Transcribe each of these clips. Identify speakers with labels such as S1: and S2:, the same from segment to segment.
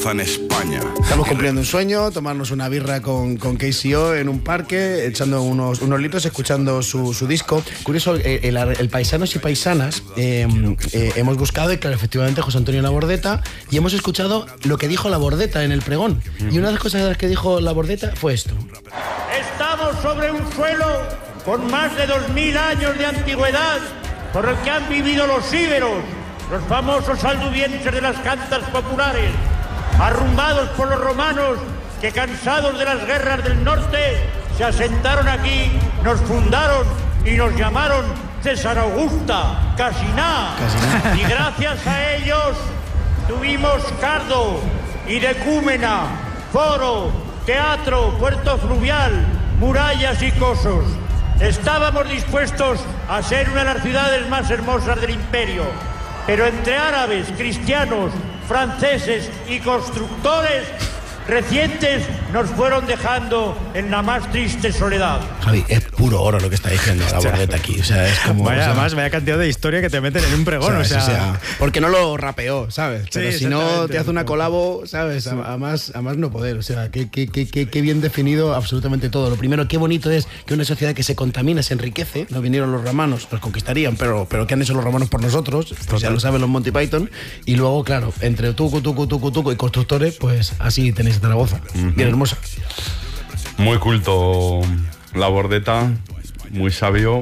S1: Zaragoza en España.
S2: Estamos cumpliendo un sueño, tomarnos una birra con KCO en un parque, echando unos litros, escuchando su disco. Curioso, el Paisanos y Paisanas hemos buscado, y claro, efectivamente José Antonio Labordeta, y hemos escuchado lo que dijo Labordeta en el pregón. Y una de las cosas que dijo Labordeta fue esto.
S3: Estamos sobre un suelo con más de 2000 años de antigüedad, por el que han vivido los íberos, los famosos alduvienses de las cantas populares, arrumbados por los romanos que, cansados de las guerras del norte, se asentaron aquí, nos fundaron y nos llamaron César Augusta, casi nada. Y gracias a ellos tuvimos Cardo, Idecúmena, Foro, Teatro, Puerto Fluvial, murallas y cosos. Estábamos dispuestos a ser una de las ciudades más hermosas del imperio, pero entre árabes, cristianos, franceses y constructores recientes nos fueron dejando en la más triste soledad.
S2: Javi, es puro oro lo que está diciendo Labordeta aquí. O sea, es como.
S4: Vaya cantidad de historia que te meten en un pregón. O sea,
S2: porque no lo rapeó, ¿sabes? Pero
S4: sí,
S2: si no te hace una colabo, ¿sabes? Sí. A más no poder. O sea, qué bien definido absolutamente todo. Lo primero, qué bonito es que una sociedad que se contamina se enriquece. No vinieron los romanos, nos conquistarían, pero ¿qué han hecho los romanos por nosotros? Pues ya lo saben los Monty Python. Y luego, claro, entre tucu y constructores, pues así tenéis Zaragoza. Bien hermosa.
S5: Muy culto Labordeta, muy sabio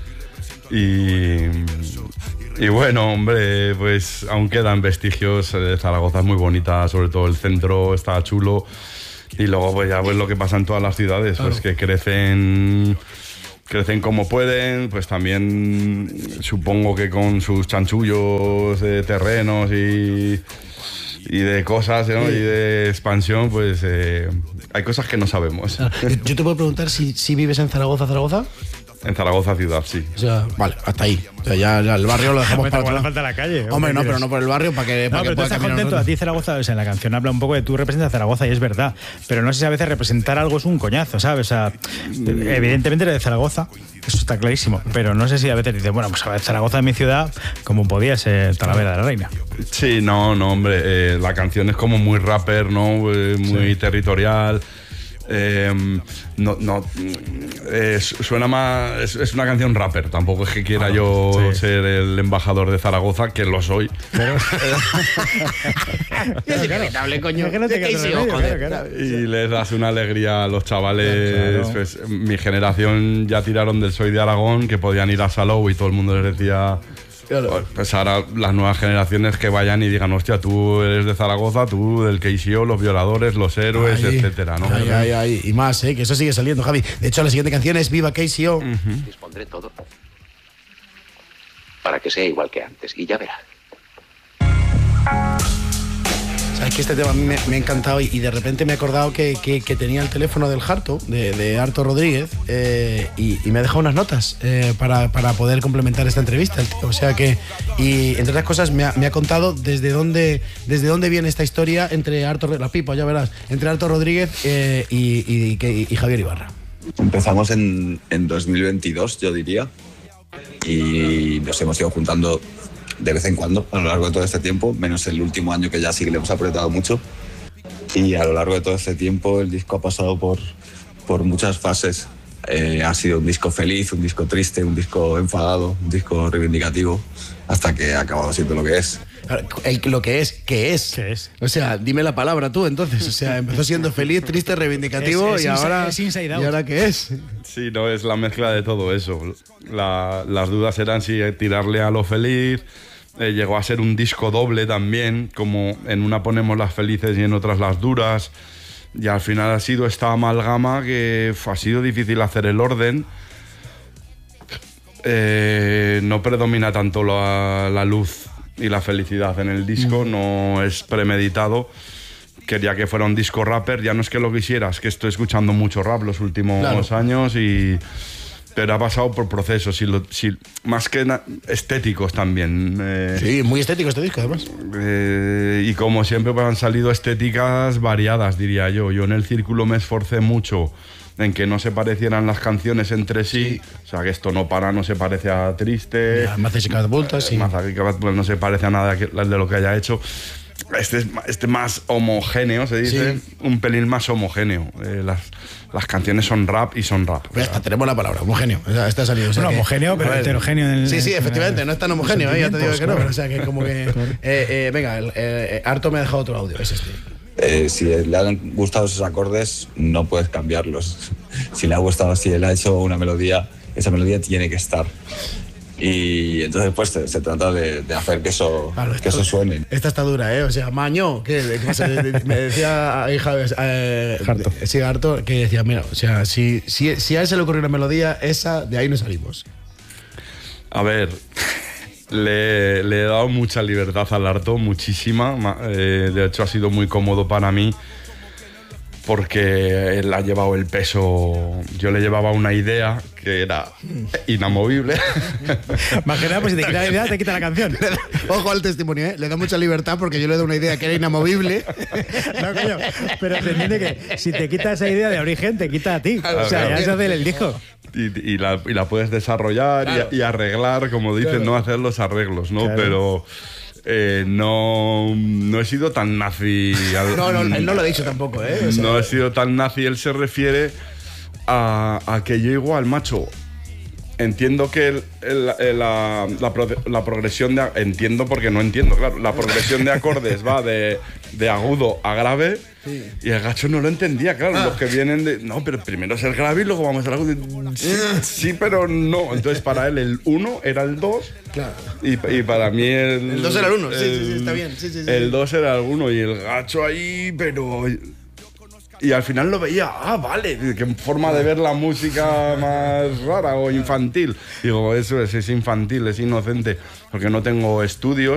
S5: y bueno, hombre, pues aún quedan vestigios. Zaragoza es muy bonita, sobre todo el centro está chulo, y luego pues ya ves lo que pasa en todas las ciudades, pues que crecen como pueden, pues también supongo que con sus chanchullos de terrenos y de cosas, ¿no? Y de expansión, pues hay cosas que no sabemos.
S2: Yo te puedo preguntar si vives en Zaragoza.
S5: En Zaragoza ciudad, sí.
S2: O sea, vale, hasta ahí. O sea, ya el barrio lo dejamos para
S4: atrás. Falta la calle.
S2: Hombre, no, pero no por el barrio, para que
S4: pero tú estás contento. A ti Zaragoza, o sea, en la canción habla un poco de tú representas Zaragoza, y es verdad. Pero no sé si a veces representar algo es un coñazo, ¿sabes? O sea, evidentemente eres de Zaragoza, eso está clarísimo. Pero no sé si a veces dices, bueno, pues a ver, Zaragoza es mi ciudad, como podía ser Talavera de la Reina.
S5: Sí, no, hombre. La canción es como muy rapper, ¿no? Muy territorial. Suena más. Es una canción rapper. Tampoco es que quiera ser el embajador de Zaragoza, que lo soy. Pero
S2: es inevitable, coño.
S4: Que no te
S5: y les das una alegría a los chavales. Claro. Pues, mi generación ya tiraron del Soy de Aragón, que podían ir a Salou y todo el mundo les decía. Claro. Pues ahora las nuevas generaciones que vayan y digan, hostia, tú eres de Zaragoza, tú del KCO, los violadores, los héroes, etcétera, ¿no?
S2: Y más, que eso sigue saliendo, Javi. De hecho, la siguiente canción es Viva KCO.
S6: Dispondré todo para que sea igual que antes, y ya verás.
S2: Sabes que este tema me ha encantado, y de repente me he acordado que tenía el teléfono del Harto, de Arto Rodríguez, y me ha dejado unas notas para poder complementar esta entrevista, el tío. O sea que, y entre otras cosas me ha contado desde dónde viene esta historia entre Arto, la pipa, ya verás, entre Arto Rodríguez y Javier Ibarra.
S7: Empezamos en 2022, yo diría, y nos hemos ido juntando de vez en cuando a lo largo de todo este tiempo, menos el último año, que ya sí que le hemos apretado mucho. Y a lo largo de todo este tiempo el disco ha pasado por muchas fases. Ha sido un disco feliz, un disco triste, un disco enfadado, un disco reivindicativo, hasta que ha acabado siendo lo que es.
S2: Lo que es, ¿qué es?
S4: ¿Qué es?
S2: O sea, dime la palabra tú, entonces. O sea, empezó siendo feliz, triste, reivindicativo, y ahora ¿qué es?
S5: Sí, no, es la mezcla de todo eso. Las dudas eran si tirarle a lo feliz. Llegó a ser un disco doble también, como en una ponemos las felices y en otras las duras. Y al final ha sido esta amalgama que ha sido difícil hacer el orden. No predomina tanto la luz y la felicidad en el disco, no es premeditado. Quería que fuera un disco rapper, ya no es que lo quisiera, es que estoy escuchando mucho rap los últimos años, pero ha pasado por procesos, más que estéticos también.
S2: Sí, muy estético este disco además.
S5: Y como siempre pues, han salido estéticas variadas, diría yo. Yo en el Círculo me esforcé mucho en que no se parecieran las canciones entre sí. O sea, que Esto no para no se parece a Triste.
S2: Maces y Catapultas, sí.
S5: Maces y Catapultas no se parece a nada de lo que haya hecho. este más homogéneo, se dice, un pelín más homogéneo. Las canciones son rap y son rap.
S2: Pues ya está, tenemos la palabra, homogéneo. Esta ha salido. O sea
S4: Bueno,
S2: que,
S4: homogéneo, pero heterogéneo.
S2: Sí, efectivamente, no es tan homogéneo, ya te digo que no, pero o sea que como que. Venga, Arto me ha dejado otro audio, es este.
S7: Si le han gustado esos acordes, no puedes cambiarlos. Si le ha gustado, si él ha hecho una melodía, esa melodía tiene que estar. Y entonces pues se trata de hacer que eso suene.
S2: Esta está dura, ¿eh? O sea, Maño, ¿qué pasa? Me decía
S4: Harto.
S2: Sí, Harto, que decía, mira, o sea, si a él se le ocurrió una melodía, esa, de ahí no salimos.
S5: A ver, le he dado mucha libertad al Arto, muchísima. De hecho, ha sido muy cómodo para mí porque él ha llevado el peso. Yo le llevaba una idea que era inamovible.
S4: Más que nada, pues si te quita la idea, te quita la canción.
S2: Ojo al testimonio, ¿eh? Le da mucha libertad porque yo le doy una idea que era inamovible.
S4: No, coño, pero se entiende que si te quita esa idea de origen, te quita a ti. O sea, ya se hace el disco.
S5: Y la puedes desarrollar, claro, y arreglar, como dicen, claro, no hacer los arreglos, ¿no? Claro. Pero no he sido tan nazi.
S2: No, él no lo ha dicho tampoco, ¿eh? O sea,
S5: no he sido tan nazi. Él se refiere a que yo igual, macho, entiendo que la progresión de... Entiendo porque no entiendo, claro. La progresión de acordes va de agudo a grave. Sí. Y el gacho no lo entendía, claro. Los que vienen de... No, pero primero es el grave y luego vamos al agudo. Sí, pero no. Entonces para él el 1 era el 2. Claro. Y para mí el
S2: 2 era el 1. Sí, está bien. Sí.
S5: El 2 era el 1 y el gacho ahí, pero... Y al final lo veía, vale, qué forma de ver la música más rara o infantil. Digo, eso es infantil, es inocente, porque no tengo estudios.